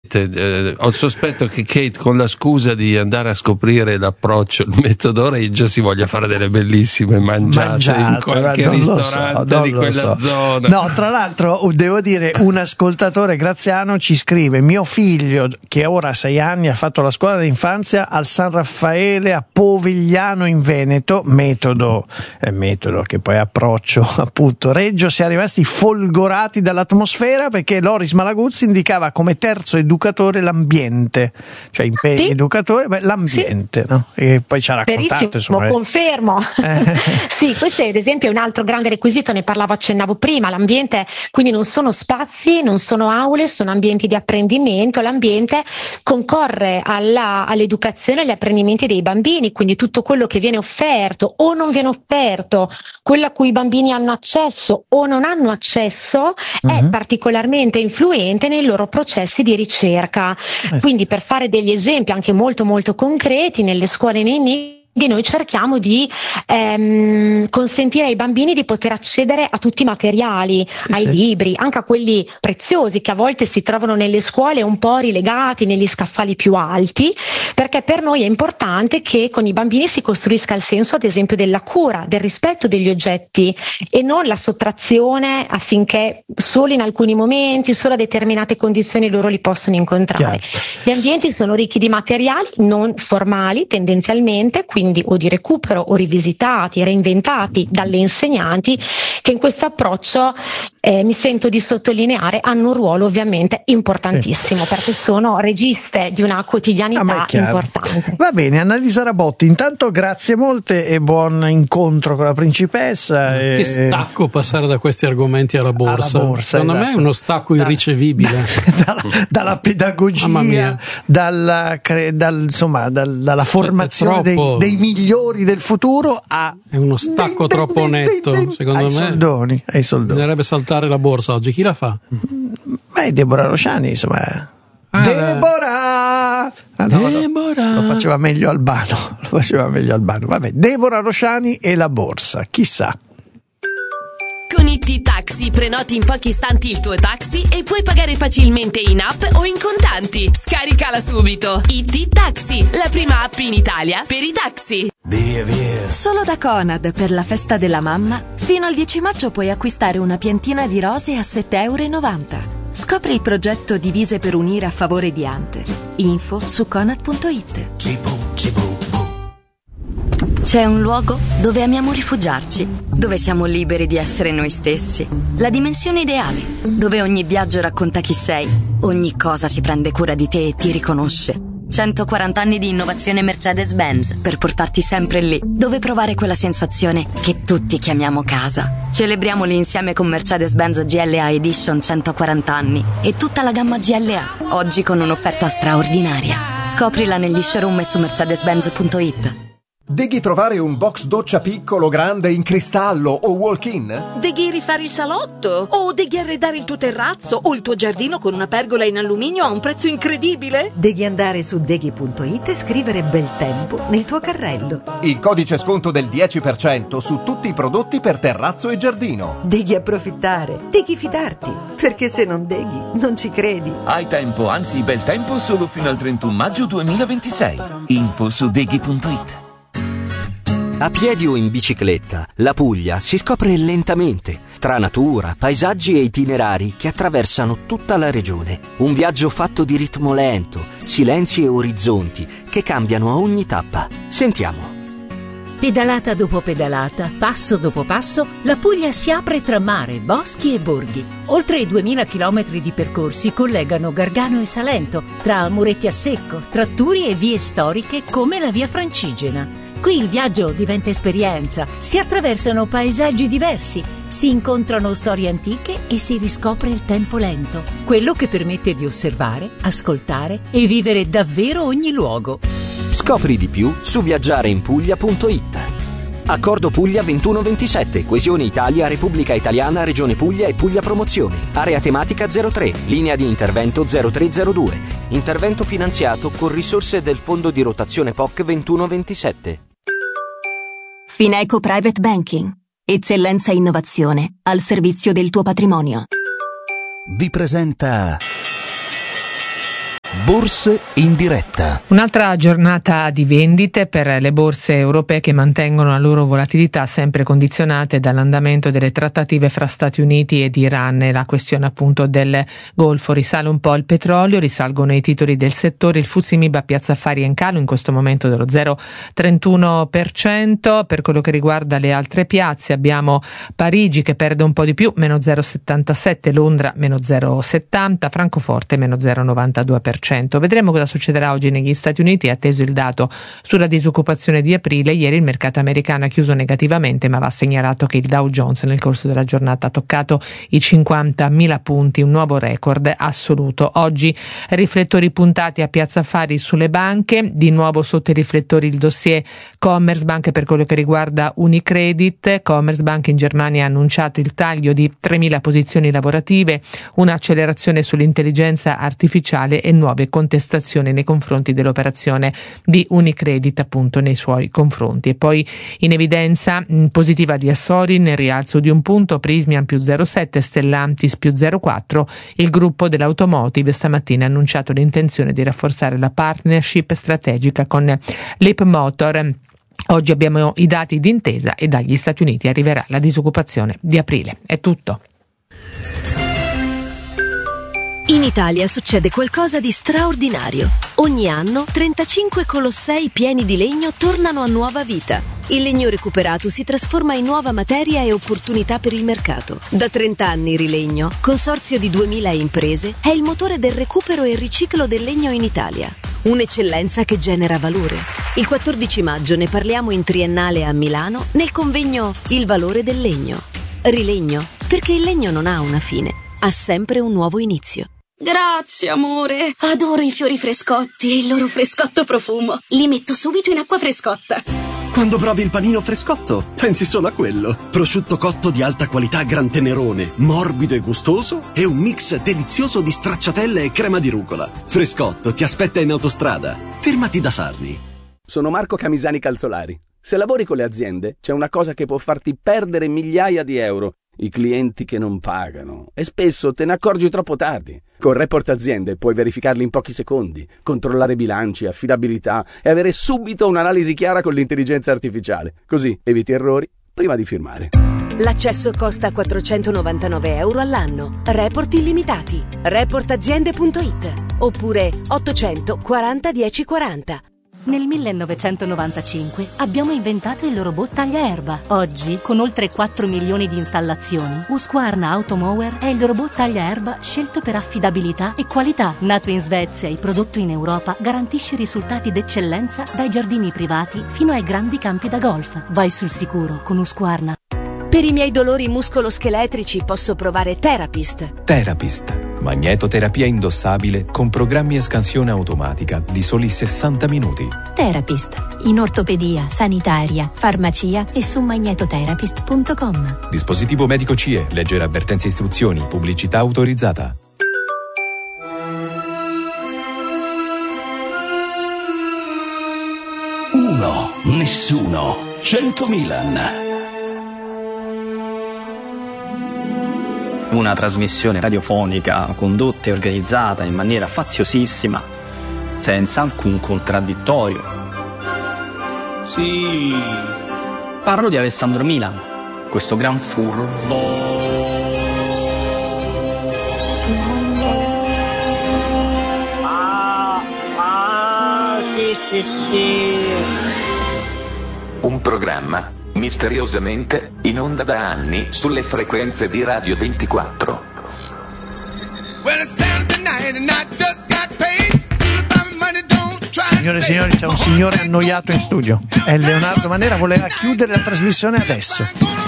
Ho il sospetto che Kate, con la scusa di andare a scoprire l'approccio, il metodo Reggio, si voglia fare delle bellissime mangiate in qualche ristorante di quella zona. No, tra l'altro devo dire, un ascoltatore Graziano ci scrive: mio figlio, che ora ha 6 anni, ha fatto la scuola d'infanzia al San Raffaele a Povigliano in Veneto, metodo che poi approccio appunto Reggio, si è rimasti folgorati dall'atmosfera, perché Loris Malaguzzi indicava come terzo educatore l'ambiente, cioè educatore, l'ambiente, no? E poi ci ha raccontato, insomma, confermo. Sì, questo è ad esempio un altro grande requisito, accennavo prima, l'ambiente, quindi non sono spazi, non sono aule, sono ambienti di apprendimento. L'ambiente concorre all'educazione e agli apprendimenti dei bambini, quindi tutto quello che viene offerto o non viene offerto, quello a cui i bambini hanno accesso o non hanno accesso, è particolarmente influente nei loro processi di ricerca. Quindi, per fare degli esempi anche molto molto concreti, nelle scuole nei noi cerchiamo di consentire ai bambini di poter accedere a tutti i materiali, ai libri, anche a quelli preziosi che a volte si trovano nelle scuole un po' rilegati negli scaffali più alti, perché per noi è importante che con i bambini si costruisca il senso, ad esempio, della cura, del rispetto degli oggetti e non la sottrazione, affinché solo in alcuni momenti, solo a determinate condizioni loro li possono incontrare. Gli ambienti sono ricchi di materiali non formali tendenzialmente, quindi o di recupero o rivisitati, reinventati dalle insegnanti, che in questo approccio mi sento di sottolineare hanno un ruolo ovviamente importantissimo, perché sono registe di una quotidianità importante. Va bene, Annalisa Rabotti, intanto grazie molte e buon incontro con la principessa. Che stacco passare da questi argomenti alla borsa. Secondo me è uno stacco irricevibile dalla pedagogia, dalla formazione dei migliori del futuro è uno stacco troppo netto, secondo me. Ai soldoni. Bisognerebbe saltare la borsa oggi. Chi la fa? Deborah Rosciani, insomma. Deborah! Lo faceva meglio Albano. Vabbè, Deborah Rosciani e la borsa, chissà. Con IT Taxi prenoti in pochi istanti il tuo taxi e puoi pagare facilmente in app o in contanti. Scaricala subito. IT Taxi, la prima app in Italia per i taxi. Via. Solo da Conad, per la festa della mamma, fino al 10 maggio puoi acquistare una piantina di rose a €7,90. Scopri il progetto Divise per unire a favore di Ante. Info su conad.it. C'è un luogo dove amiamo rifugiarci, dove siamo liberi di essere noi stessi. La dimensione ideale, dove ogni viaggio racconta chi sei, ogni cosa si prende cura di te e ti riconosce. 140 anni di innovazione Mercedes-Benz per portarti sempre lì, dove provare quella sensazione che tutti chiamiamo casa. Celebriamoli insieme con Mercedes-Benz GLA Edition 140 anni e tutta la gamma GLA, oggi con un'offerta straordinaria. Scoprila negli showroom e su mercedes-benz.it. Deghi trovare un box doccia piccolo, grande, in cristallo o walk-in? Deghi rifare il salotto? O deghi arredare il tuo terrazzo o il tuo giardino con una pergola in alluminio a un prezzo incredibile? Devi andare su deghi.it e scrivere bel tempo nel tuo carrello. Il codice sconto del 10% su tutti i prodotti per terrazzo e giardino. Devi approfittare, devi fidarti, perché se non deghi non ci credi. Hai tempo, anzi bel tempo, solo fino al 31 maggio 2026. Info su deghi.it. A piedi o in bicicletta, la Puglia si scopre lentamente, tra natura, paesaggi e itinerari che attraversano tutta la regione. Un viaggio fatto di ritmo lento, silenzi e orizzonti che cambiano a ogni tappa. Sentiamo. Pedalata dopo pedalata, passo dopo passo, la Puglia si apre tra mare, boschi e borghi. Oltre 2000 chilometri di percorsi collegano Gargano e Salento, tra muretti a secco, tratturi e vie storiche come la via Francigena. Qui il viaggio diventa esperienza, si attraversano paesaggi diversi, si incontrano storie antiche e si riscopre il tempo lento, quello che permette di osservare, ascoltare e vivere davvero ogni luogo. Scopri di più su viaggiareinpuglia.it. Accordo Puglia 2127, Coesione Italia, Repubblica Italiana, Regione Puglia e Puglia Promozione. Area tematica 03, linea di intervento 0302. Intervento finanziato con risorse del Fondo di rotazione POC 2127. Fineco Private Banking. Eccellenza e innovazione al servizio del tuo patrimonio. Vi presenta Borse in diretta. Un'altra giornata di vendite per le borse europee che mantengono la loro volatilità sempre condizionate dall'andamento delle trattative fra Stati Uniti ed Iran e la questione appunto del Golfo. Risale un po' il petrolio, risalgono i titoli del settore, il FTSE MIB a Piazza Affari è in calo in questo momento dello 0,31%. Per quello che riguarda le altre piazze abbiamo Parigi che perde un po' di più, meno 0,77, Londra meno 0,70, Francoforte meno 0,92%. Vedremo cosa succederà oggi negli Stati Uniti, atteso il dato sulla disoccupazione di aprile. Ieri il mercato americano ha chiuso negativamente, ma va segnalato che il Dow Jones nel corso della giornata ha toccato i 50.000 punti, un nuovo record assoluto. Oggi riflettori puntati a Piazza Affari sulle banche, di nuovo sotto i riflettori il dossier Commerzbank per quello che riguarda Unicredit. Commerzbank in Germania ha annunciato il taglio di 3.000 posizioni lavorative, un'accelerazione sull'intelligenza artificiale e nuove contestazioni nei confronti dell'operazione di Unicredit appunto nei suoi confronti. E poi in evidenza positiva di Assorin, nel rialzo di un punto, Prismian più 0,7, Stellantis più 0,4. Il gruppo dell'automotive stamattina ha annunciato l'intenzione di rafforzare la partnership strategica con Leapmotor. Oggi abbiamo i dati d'intesa e dagli Stati Uniti arriverà la disoccupazione di aprile. È tutto. In Italia succede qualcosa di straordinario. Ogni anno 35 colossei pieni di legno tornano a nuova vita. Il legno recuperato si trasforma in nuova materia e opportunità per il mercato. Da 30 anni Rilegno, consorzio di 2000 imprese, è il motore del recupero e riciclo del legno in Italia. Un'eccellenza che genera valore. Il 14 maggio ne parliamo in triennale a Milano nel convegno Il valore del legno. Rilegno, perché il legno non ha una fine, ha sempre un nuovo inizio. Grazie, amore. Adoro i fiori frescotti e il loro frescotto profumo. Li metto subito in acqua frescotta. Quando provi il panino frescotto, pensi solo a quello. Prosciutto cotto di alta qualità Gran Tenerone, morbido e gustoso, e un mix delizioso di stracciatelle e crema di rucola. Frescotto ti aspetta in autostrada. Fermati da Sarni. Sono Marco Camisani Calzolari. Se lavori con le aziende, c'è una cosa che può farti perdere migliaia di euro. I clienti che non pagano. E spesso te ne accorgi troppo tardi. Con Report Aziende puoi verificarli in pochi secondi, controllare bilanci, affidabilità e avere subito un'analisi chiara con l'intelligenza artificiale. Così eviti errori prima di firmare. L'accesso costa 499 euro all'anno. Report illimitati. Reportaziende.it oppure 840 1040. Nel 1995 abbiamo inventato il robot tagliaerba. Oggi, con oltre 4 milioni di installazioni, Husqvarna Automower è il robot tagliaerba scelto per affidabilità e qualità. Nato in Svezia e prodotto in Europa, garantisce risultati d'eccellenza dai giardini privati fino ai grandi campi da golf. Vai sul sicuro con Husqvarna. Per i miei dolori muscoloscheletrici posso provare Therapist. Therapist, magnetoterapia indossabile con programmi e scansione automatica di soli 60 minuti. Therapist, in ortopedia, sanitaria, farmacia e su magnetotherapist.com. Dispositivo medico CE, leggere avvertenze e istruzioni, pubblicità autorizzata. Uno, nessuno, 100 Milan. Una trasmissione radiofonica condotta e organizzata in maniera faziosissima, senza alcun contraddittorio. Sì, parlo di Alessandro Milan, questo gran furbo. Sì. Un programma misteriosamente in onda da anni sulle frequenze di Radio 24. Signore e signori, c'è un signore annoiato in studio. È Leonardo Manera, voleva chiudere la trasmissione adesso.